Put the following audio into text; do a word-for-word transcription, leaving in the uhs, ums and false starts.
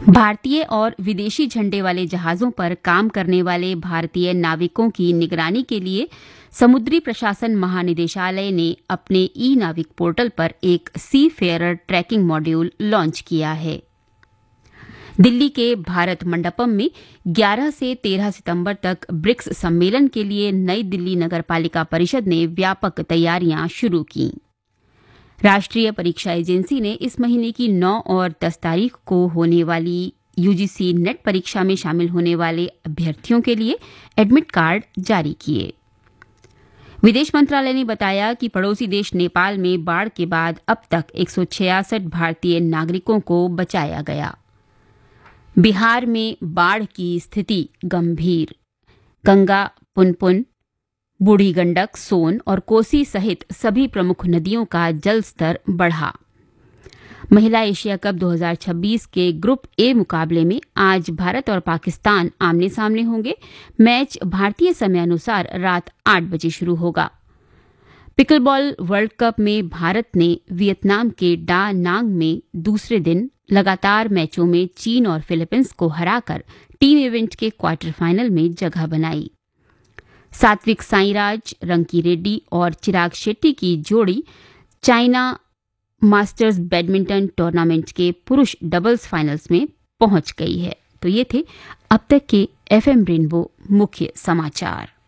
भारतीय और विदेशी झंडे वाले जहाजों पर काम करने वाले भारतीय नाविकों की निगरानी के लिए समुद्री प्रशासन महानिदेशालय ने अपने ई नाविक पोर्टल पर एक सी फेयरर ट्रैकिंग मॉड्यूल लॉन्च किया है। दिल्ली के भारत मंडपम में ग्यारह से तेरह सितंबर तक ब्रिक्स सम्मेलन के लिए नई दिल्ली नगरपालिका परिषद ने व्यापक तैयारियां शुरू की। राष्ट्रीय परीक्षा एजेंसी ने इस महीने की नौ और दस तारीख को होने वाली यूजीसी नेट परीक्षा में शामिल होने वाले अभ्यर्थियों के लिए एडमिट कार्ड जारी किए। विदेश मंत्रालय ने बताया कि पड़ोसी देश नेपाल में बाढ़ के बाद अब तक एक सौ छियासठ भारतीय नागरिकों को बचाया गया। बिहार में बाढ़ की स्थिति गंभीर। गंगा, पुनपुन, बूढ़ी गंडक, सोन और कोसी सहित सभी प्रमुख नदियों का जल स्तर बढ़ा। महिला एशिया कप दो हज़ार छब्बीस के ग्रुप ए मुकाबले में आज भारत और पाकिस्तान आमने सामने होंगे। मैच भारतीय समय अनुसार रात आठ बजे शुरू होगा। पिकलबॉल वर्ल्ड कप में भारत ने वियतनाम के डा नांग में दूसरे दिन लगातार मैचों में चीन और फिलीपींस को हराकर टीम इवेंट के क्वार्टर फाइनल में जगह बनाई। सात्विक साईराज, रंकी रेड्डी और चिराग शेट्टी की जोड़ी चाइना मास्टर्स बैडमिंटन टूर्नामेंट के पुरुष डबल्स फाइनल्स में पहुंच गई है। तो ये थे अब तक के एफएम रेनबो मुख्य समाचार।